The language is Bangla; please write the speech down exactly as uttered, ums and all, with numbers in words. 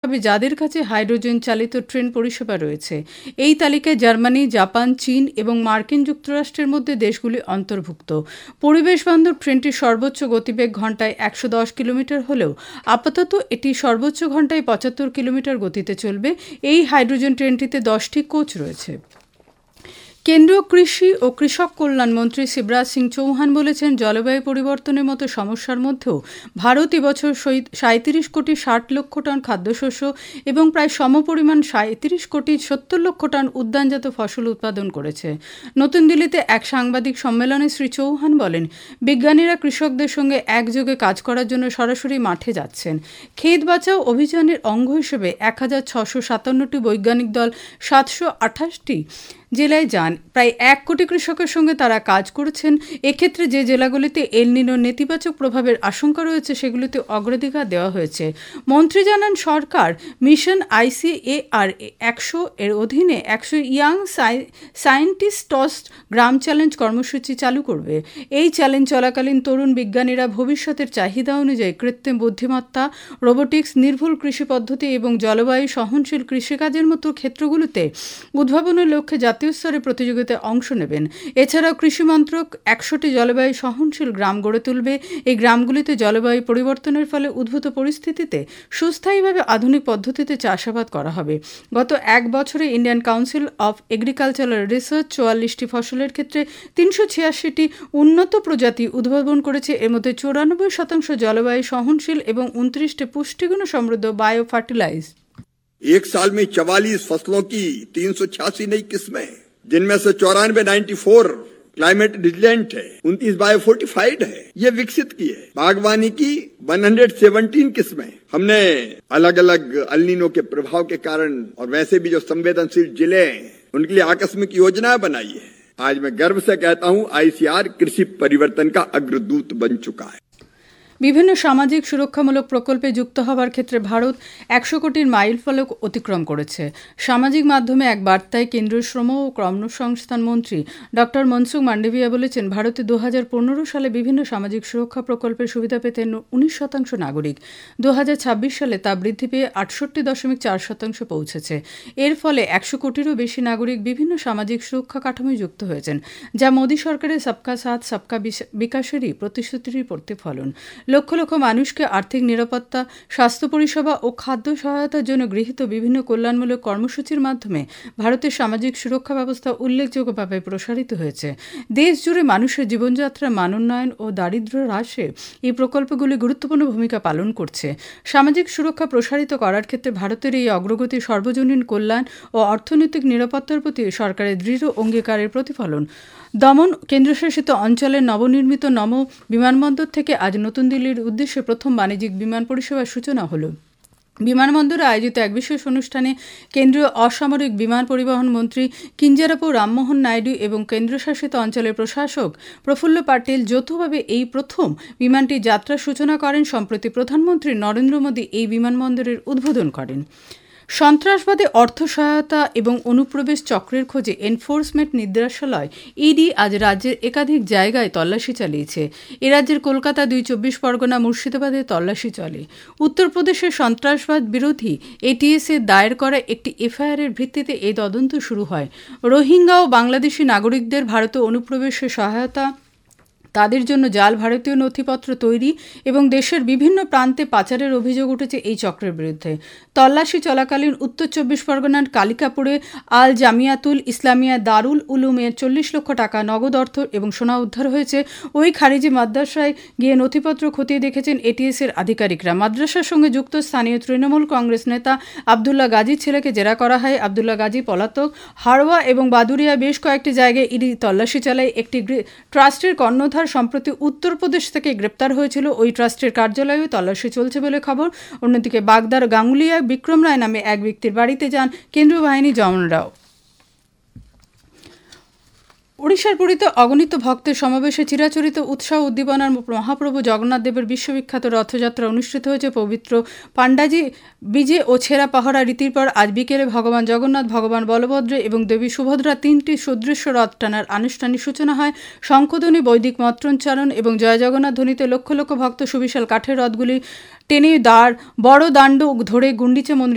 যাদের কাছে হাইড্রোজেন চালিত ট্রেন পরিষেবা রয়েছে। এই তালিকায় জার্মানি, জাপান, চীন এবং মার্কিন যুক্তরাষ্ট্রের মধ্যে দেশগুলি অন্তর্ভুক্ত। পরিবেশ বান্ধব ট্রেনটির সর্বোচ্চ গতিবেগ ঘন্টায় একশো দশ কিলোমিটার হলেও আপাতত এটি সর্বোচ্চ ঘন্টায় পঁচাত্তর কিলোমিটার গতিতে চলবে। এই হাইড্রোজেন ট্রেনটিতে দশটি কোচ রয়েছে। কেন্দ্রীয় কৃষি ও কৃষক কল্যাণ মন্ত্রী শিবরাজ সিং চৌহান বলেছেন, জলবায়ু পরিবর্তনের মতো সমস্যার মধ্যেও ভারত এবছর সাঁত্রিশ কোটি ষাট লক্ষ টন খাদ্যশস্য এবং প্রায় সমপরিমাণ সাঁত্রিশ কোটি সত্তর লক্ষ টন উদ্যানজাত ফসল উৎপাদন করেছে। নতুন দিল্লিতে এক সাংবাদিক সম্মেলনে শ্রী চৌহান বলেন, বিজ্ঞানীরা কৃষকদের সঙ্গে একযোগে কাজ করার জন্য সরাসরি মাঠে যাচ্ছেন। ক্ষেত বাঁচাও অভিযানের অঙ্গ হিসেবে এক হাজার ছশো সাতান্নটি বৈজ্ঞানিক দল সাতশো আঠাশটি জেলায় যান। প্রায় এক কোটি কৃষকের সঙ্গে তারা কাজ করছেন। এক্ষেত্রে যে জেলাগুলিতে এল নিনোর নেতিবাচক প্রভাবের আশঙ্কা রয়েছে সেগুলিতে অগ্রাধিকার দেওয়া হয়েছে। মন্ত্রী জানান, সরকার মিশন আইসিএআর একশো এর অধীনে একশো ইয়াং সায়েন্টিস্টস গ্রাম চ্যালেঞ্জ কর্মসূচি চালু করবে। এই চ্যালেঞ্জ চলাকালীন তরুণ বিজ্ঞানীরা ভবিষ্যতের চাহিদা অনুযায়ী কৃত্রিম বুদ্ধিমত্তা, রোবোটিক্স, নির্ভুল কৃষি পদ্ধতি এবং জলবায়ু সহনশীল কৃষিকাজের মতো ক্ষেত্রগুলোতে উদ্ভাবনের লক্ষ্যে জাতীয় স্তরে প্রতিযোগিতায় অংশ নেবেন। এছাড়াও কৃষি মন্ত্রক একশোটি জলবায়ু সহনশীল গ্রাম গড়ে তুলবে। এই গ্রামগুলিতে জলবায়ু পরিবর্তনের ফলে উদ্ভূত পরিস্থিতিতে সুস্থায়ীভাবে আধুনিক পদ্ধতিতে চাষাবাদ করা হবে। গত এক বছরে Indian council of agricultural research চুয়াল্লিশটি ফসলের ক্ষেত্রে তিনশো ছিয়াশিটি উন্নত প্রজাতি উদ্ভাবন করেছে। এর মধ্যে চৌরানব্বই শতাংশ জলবায়ু সহনশীল এবং উনত্রিশটি পুষ্টিগুণ সমৃদ্ধ বায়ো ফার্টিলাইজ। एक साल में चवालीस फसलों की तीन सौ छियासी नई किस्में, जिनमें से चौरानवे नाइन्टी फोर क्लाइमेट रिजिलेंट है, उनतीस बायो फोर्टिफाइड है, ये विकसित की है। बागवानी की एक सौ सत्रह किस्में हमने अलग अलग अल्नीनो के प्रभाव के कारण और वैसे भी जो संवेदनशील जिले हैं उनके लिए आकस्मिक योजना बनाई है। आज मैं गर्व से कहता हूँ, आईसीआर कृषि परिवर्तन का अग्रदूत बन चुका है। বিভিন্ন সামাজিক সুরক্ষামূলক প্রকল্পে যুক্ত হওয়ার ক্ষেত্রে ভারত একশো কোটির মাইল ফলক অতিক্রম করেছে। সামাজিক মাধ্যমে এক বার্তায় কেন্দ্রীয় শ্রম ও কর্মসংস্থান মন্ত্রী ডক্টর মনসুখ মান্ডভিয়া বলেছেন, ভারতে দু হাজার পনেরো সালে বিভিন্ন সামাজিক সুরক্ষা প্রকল্পের সুবিধা পেতেন উনিশ শতাংশ নাগরিক। দু হাজার ছাব্বিশ সালে তা বৃদ্ধি পেয়ে আটষট্টি দশমিক চার শতাংশ পৌঁছেছে। এর ফলে একশো কোটিরও বেশি নাগরিক বিভিন্ন সামাজিক সুরক্ষা কাঠামোয় যুক্ত হয়েছেন, যা মোদী সরকারের সবকা সাথ সবকা বিকাশেরই প্রতিশ্রুতির প্রতিফলন। লক্ষ লক্ষ মানুষকে আর্থিক নিরাপত্তা, স্বাস্থ্য পরিষেবা ও খাদ্য সহায়তার জন্য গৃহীত বিভিন্ন কল্যাণমূলক কর্মসূচির মাধ্যমে ভারতের সামাজিক সুরক্ষা ব্যবস্থা উল্লেখযোগ্যভাবে প্রসারিত হয়েছে। দেশ জুড়ে মানুষের জীবনযাত্রার মান উন্নয়ন ও দারিদ্র্য হ্রাসে এই প্রকল্পগুলি গুরুত্বপূর্ণ ভূমিকা পালন করছে। সামাজিক সুরক্ষা প্রসারিত করার ক্ষেত্রে ভারতের এই অগ্রগতি সর্বজনীন কল্যাণ ও অর্থনৈতিক নিরাপত্তার প্রতি সরকারের দৃঢ় অঙ্গীকারের প্রতিফলন। দমন কেন্দ্রশাসিত অঞ্চলের নবনির্মিত নম বিমানবন্দর থেকে আজ নতুন দিল্লির উদ্দেশ্যে প্রথম বাণিজ্যিক বিমান পরিষেবার সূচনা হলো। বিমানবন্দরে আয়োজিত এক বিশেষ অনুষ্ঠানে কেন্দ্রীয় অসামরিক বিমান পরিবহন মন্ত্রী কিঞ্জারাপু রামমোহন নাইডু এবং কেন্দ্রশাসিত অঞ্চলের প্রশাসক প্রফুল্ল পাটিল যৌথভাবে এই প্রথম বিমানটির যাত্রার সূচনা করেন। সম্প্রতি প্রধানমন্ত্রী নরেন্দ্র মোদী এই বিমানবন্দরের উদ্বোধন করেন। সন্ত্রাসবাদে অর্থ সহায়তা এবং অনুপ্রবেশ চক্রের খোঁজে এনফোর্সমেন্ট নির্দেশালয় ইডি আজ রাজ্যের একাধিক জায়গায় তল্লাশি চালিয়েছে। এ রাজ্যের কলকাতা, দুই চব্বিশ পরগনা, মুর্শিদাবাদে তল্লাশি চলে। উত্তরপ্রদেশের সন্ত্রাসবাদ বিরোধী এটিএসে দায়ের করা একটি এফআইআরের ভিত্তিতে এই তদন্ত শুরু হয়। রোহিঙ্গা ও বাংলাদেশি নাগরিকদের ভারতে অনুপ্রবেশে সহায়তা, তাদের জন্য জাল ভারতীয় নথিপত্র তৈরি এবং দেশের বিভিন্ন প্রান্তে পাচারের অভিযোগ উঠেছে এই চক্রের বিরুদ্ধে। তল্লাশি চলাকালীন উত্তর চব্বিশ পরগনার কালিকাপুরে আল জামিয়াতুল ইসলামিয়া দারুল উলুমের চল্লিশ লক্ষ টাকা নগদ অর্থ এবং সোনা উদ্ধার হয়েছে। ওই খারিজি মাদ্রাসায় গিয়ে নথিপত্র খতিয়ে দেখেছেন এটিএসের আধিকারিকরা। মাদ্রাসার সঙ্গে যুক্ত স্থানীয় তৃণমূল কংগ্রেস নেতা আবদুল্লাহ গাজীর ছেলেকে জেরা করা হয়। আবদুল্লাহ গাজী পলাতক। হাড়োয়া এবং বাদুরিয়া বেশ কয়েকটি জায়গায় ইডি তল্লাশি চালায়। একটি ট্রাস্টের কর্ণধার সম্প্রতি উত্তরপ্রদেশ থেকে গ্রেপ্তার হয়েছিল। ওই ট্রাস্টের কার্যালয়েও তল্লাশি চলছে বলে খবর। অন্যদিকে বাগদার গাঙ্গুলিয়া বিক্রম রায় নামে এক ব্যক্তির বাড়িতে যান কেন্দ্রীয় বাহিনী জওয়ানরাও। ওড়িশার পুরীতে অগণিত ভক্তের সমাবেশে চিরাচরিত উৎসাহ উদ্দীপনার মহাপ্রভু জগন্নাথ দেবের বিশ্ববিখ্যাত রথযাত্রা অনুষ্ঠিত হয়েছে। পবিত্র পাণ্ডাজি বিজে ও ছেঁড়া পাহরা রীতির পর আজ বিকেলে ভগবান জগন্নাথ, ভগবান বলভদ্র এবং দেবী সুভদ্রা তিনটি সুদৃশ্য রথ টানার আনুষ্ঠানিক সূচনা হয়। শঙ্খধ্বনি, বৈদিক মন্ত্রোচ্চারণ এবং জয় জগন্নাথ ধ্বনিতে লক্ষ লক্ষ ভক্ত সুবিশাল কাঠের রথগুলি টেনে দাঁড় বড় দাণ্ড ধরে গুন্ডিচা মন্দির